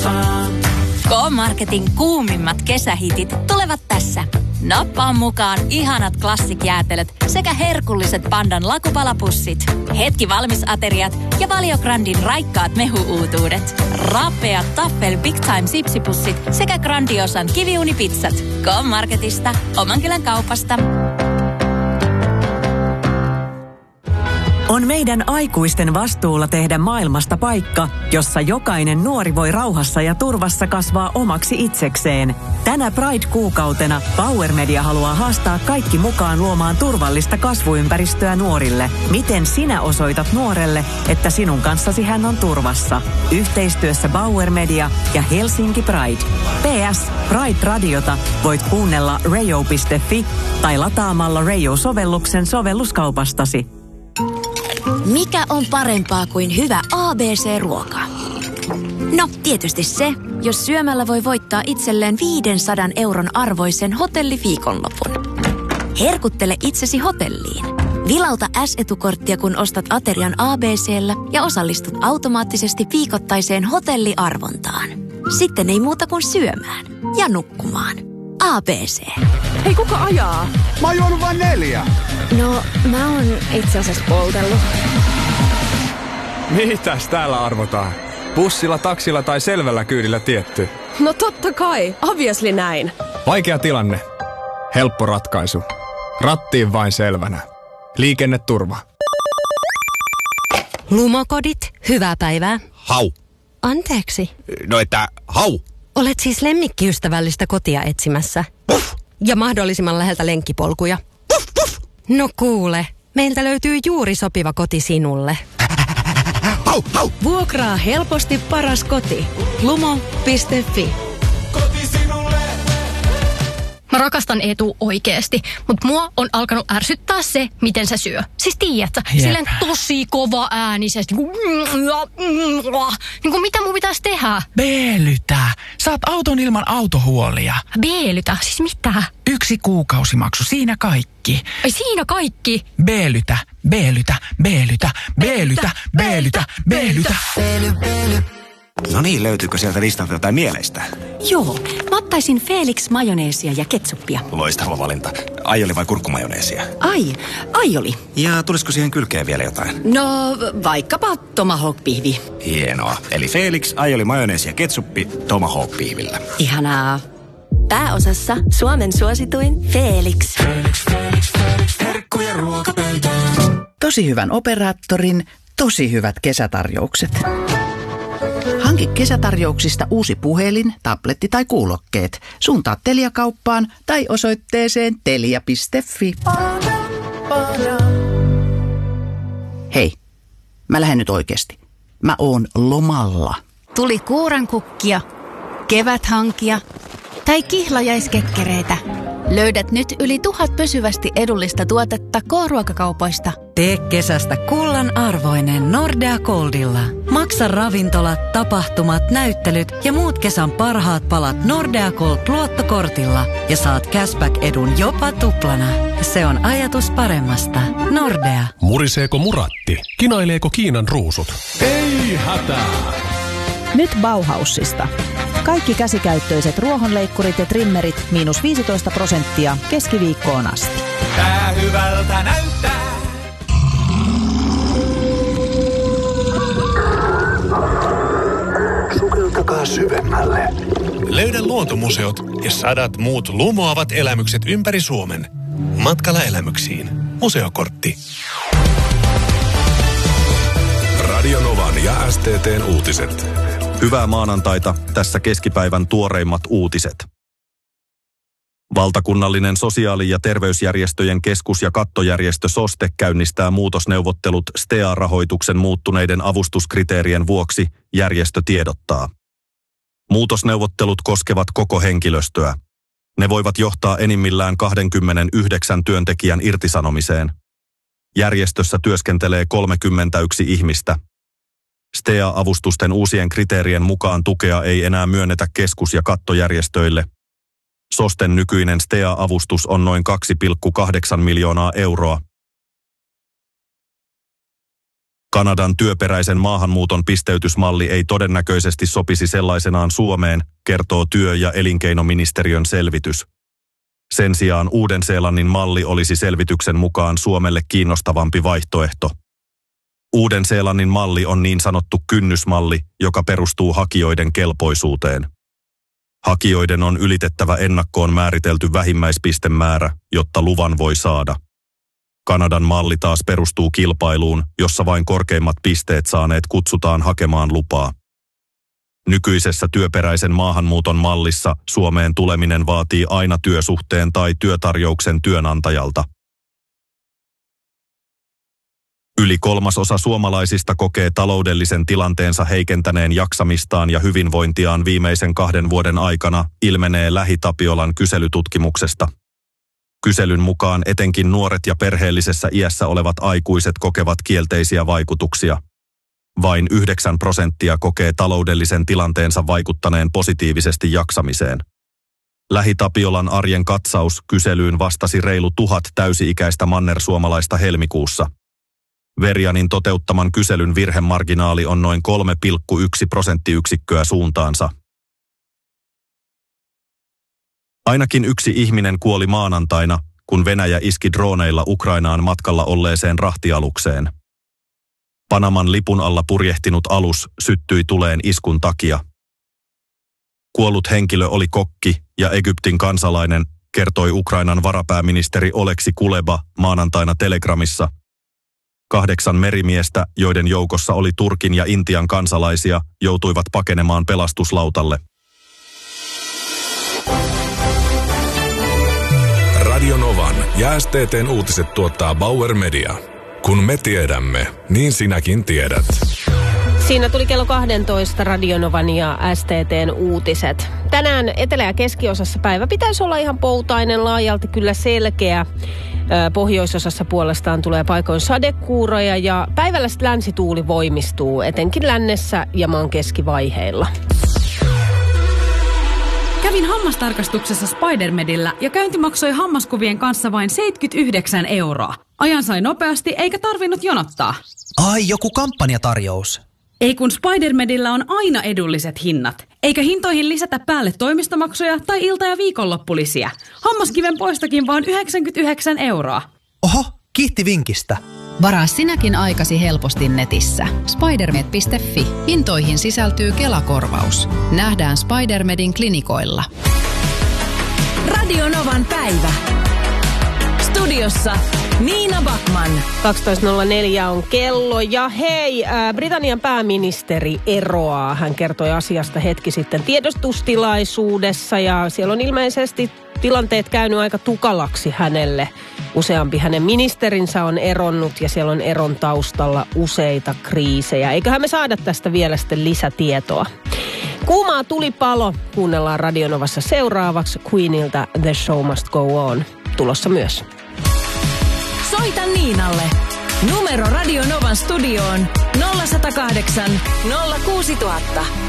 K-Marketin kuumimmat kesähitit tulevat tässä. Nappaa mukaan ihanat klassik-jäätelöt sekä herkulliset Pandan lakupalapussit. Hetki valmisateriat ja Valiograndin raikkaat mehu-uutuudet. Rapeat Taffel Big Time sipsipussit sekä Grandiosan kiviunipizzat. K-Marketista, oman kylän kaupasta. On meidän aikuisten vastuulla tehdä maailmasta paikka, jossa jokainen nuori voi rauhassa ja turvassa kasvaa omaksi itsekseen. Tänä Pride-kuukautena Power Media haluaa haastaa kaikki mukaan luomaan turvallista kasvuympäristöä nuorille. Miten sinä osoitat nuorelle, että sinun kanssasi hän on turvassa? Yhteistyössä Power Media ja Helsinki Pride. PS. Pride-radiota voit kuunnella radio.fi tai lataamalla Radio-sovelluksen sovelluskaupastasi. Mikä on parempaa kuin hyvä ABC-ruoka? No, tietysti se, jos syömällä voi voittaa itselleen 500 € arvoisen hotelliviikonlopun. Herkuttele itsesi hotelliin. Vilauta S-etukorttia, kun ostat aterian ABC:llä ja osallistut automaattisesti viikoittaiseen hotelliarvontaan. Sitten ei muuta kuin syömään ja nukkumaan. ABC. Hei, kuka ajaa? Mä oon juonut vain 4. No, mä oon itse asiassa poltellut. Mitäs täällä arvotaan? Bussilla, taksilla tai selvällä kyydillä tietty? No totta kai, obviously näin. Vaikea tilanne. Helppo ratkaisu. Rattiin vain selvänä. Liikenneturva. Lumokodit, hyvää päivää. Hau. Anteeksi. No että hau. Olet siis lemmikkiystävällistä kotia etsimässä. Puff. Ja mahdollisimman läheltä lenkkipolkuja. Puff, puff. No kuule, meiltä löytyy juuri sopiva koti sinulle. Hau, hau. Vuokraa helposti paras koti. Lumo.fi. Koti sinulle. Mä rakastan Eetu oikeesti, mutta mua on alkanut ärsyttää se, miten se syö. Siis tiedätkö, silleen tosi kova äänisesti. Niin kuin mitä mun pitäisi tehdä? Beelytä. Saat auton ilman autohuolia. Beelytä? Siis mitä? 1 kuukausimaksu, siinä kaikki. Ai siinä kaikki? Beelytä, beelytä, beelytä, beelytä, beelytä, beelytä. No niin, löytyykö sieltä listalta jotain mieleistä? Joo, mä ottaisin Felix majoneesia ja ketsuppia. Loistava valinta. Aioli vai kurkkumajoneesia? Aioli. Ja tulisiko siihen kylkeen vielä jotain? No, vaikkapa tomahawk-pihvi. Hienoa. Eli Felix, aioli, majoneesi ja ketsuppi tomahawk-pihvillä. Ihanaa. Pääosassa Suomen suosituin Felix. Herkkuja ruokapöytään. Tosi hyvän operaattorin, tosi hyvät kesätarjoukset. Hanki kesätarjouksista uusi puhelin, tabletti tai kuulokkeet. Suuntaa Telia-kauppaan tai osoitteeseen telia.fi. Hei, mä lähden nyt oikeasti. Mä oon lomalla. Tuli kuurankukkia, keväthankia tai kihlajaiskekkereitä. Löydät nyt yli 1000 pysyvästi edullista tuotetta K-ruokakaupoista. Tee kesästä kullan arvoinen Nordea Goldilla. Maksa ravintolat, tapahtumat, näyttelyt ja muut kesän parhaat palat Nordea Gold luottokortilla ja saat cashback-edun jopa tuplana. Se on ajatus paremmasta. Nordea. Muriseeko muratti? Kinaileeko Kiinan ruusut? Ei hätää! Nyt Bauhausista. Kaikki käsikäyttöiset ruohonleikkurit ja trimmerit -15% keskiviikkoon asti. Tää hyvältä näyttää. Sukeltakaa syvemmälle. Löydä luontomuseot ja 100 muut lumoavat elämykset ympäri Suomen. Matkalla elämyksiin. Museokortti. Radio Novan ja STT:n uutiset. Hyvää maanantaita, tässä keskipäivän tuoreimmat uutiset. Valtakunnallinen sosiaali- ja terveysjärjestöjen keskus- ja kattojärjestö SOSTE käynnistää muutosneuvottelut STEA-rahoituksen muuttuneiden avustuskriteerien vuoksi, järjestö tiedottaa. Muutosneuvottelut koskevat koko henkilöstöä. Ne voivat johtaa enimmillään 29 työntekijän irtisanomiseen. Järjestössä työskentelee 31 ihmistä. STEA-avustusten uusien kriteerien mukaan tukea ei enää myönnetä keskus- ja kattojärjestöille. SOSTEn nykyinen STEA-avustus on noin 2,8 miljoonaa euroa. Kanadan työperäisen maahanmuuton pisteytysmalli ei todennäköisesti sopisi sellaisenaan Suomeen, kertoo työ- ja elinkeinoministeriön selvitys. Sen sijaan Uuden-Seelannin malli olisi selvityksen mukaan Suomelle kiinnostavampi vaihtoehto. Uuden-Seelannin malli on niin sanottu kynnysmalli, joka perustuu hakijoiden kelpoisuuteen. Hakijoiden on ylitettävä ennakkoon määritelty vähimmäispistemäärä, jotta luvan voi saada. Kanadan malli taas perustuu kilpailuun, jossa vain korkeimmat pisteet saaneet kutsutaan hakemaan lupaa. Nykyisessä työperäisen maahanmuuton mallissa Suomeen tuleminen vaatii aina työsuhteen tai työtarjouksen työnantajalta. Yli 1/3 suomalaisista kokee taloudellisen tilanteensa heikentäneen jaksamistaan ja hyvinvointiaan viimeisen 2 vuoden aikana, ilmenee LähiTapiolan kyselytutkimuksesta. Kyselyn mukaan etenkin nuoret ja perheellisessä iässä olevat aikuiset kokevat kielteisiä vaikutuksia. Vain 9% kokee taloudellisen tilanteensa vaikuttaneen positiivisesti jaksamiseen. LähiTapiolan arjen katsaus kyselyyn vastasi reilu 1000 täysi-ikäistä mannersuomalaista helmikuussa. Verianin toteuttaman kyselyn virhemarginaali on noin 3,1 prosenttiyksikköä suuntaansa. Ainakin 1 ihminen kuoli maanantaina, kun Venäjä iski drooneilla Ukrainaan matkalla olleeseen rahtialukseen. Panaman lipun alla purjehtinut alus syttyi tuleen iskun takia. Kuollut henkilö oli kokki ja Egyptin kansalainen, kertoi Ukrainan varapääministeri Oleksi Kuleba maanantaina Telegramissa. 8 merimiestä, joiden joukossa oli Turkin ja Intian kansalaisia, joutuivat pakenemaan pelastuslautalle. Radio Novan ja STT:n uutiset tuottaa Bauer Media. Kun me tiedämme, niin sinäkin tiedät. Siinä tuli kello 12 Radio Novan ja STT:n uutiset. Tänään etelä- ja keskiosassa päivä pitäisi olla ihan poutainen, laajalti kyllä selkeä. Pohjoisosassa puolestaan tulee paikoin sadekuuroja ja päivällä länsituuli voimistuu, etenkin lännessä ja maan keskivaiheilla. Kävin hammastarkastuksessa Spidermedillä ja käynti maksoi hammaskuvien kanssa vain 79 €. Ajan sai nopeasti eikä tarvinnut jonottaa. Ai, joku kampanjatarjous. Ei kun Spidermedillä on aina edulliset hinnat. Eikä hintoihin lisätä päälle toimistomaksuja tai ilta- ja viikonloppulisiä. Hammaskiven poistokin vaan 99 €. Oho, kiitti vinkistä. Varaa sinäkin aikasi helposti netissä. Spidermed.fi. Hintoihin sisältyy Kela-korvaus. Nähdään Spidermedin klinikoilla. Radio Novan päivä. Studiossa Niina Backman. 12.04 on kello ja hei, Britannian pääministeri eroaa. Hän kertoi asiasta hetki sitten tiedostustilaisuudessa ja siellä on ilmeisesti tilanteet käynyt aika tukalaksi hänelle. Useampi hänen ministerinsä on eronnut ja siellä on eron taustalla useita kriisejä. Eiköhän me saada tästä vielä sitten lisätietoa. Kuumaa tulipalo. Kuunnellaan Radio Novassa seuraavaksi Queenilta The Show Must Go On. Tulossa myös. Soita Niinalle. Numero Radio Novan studioon 0108 06000.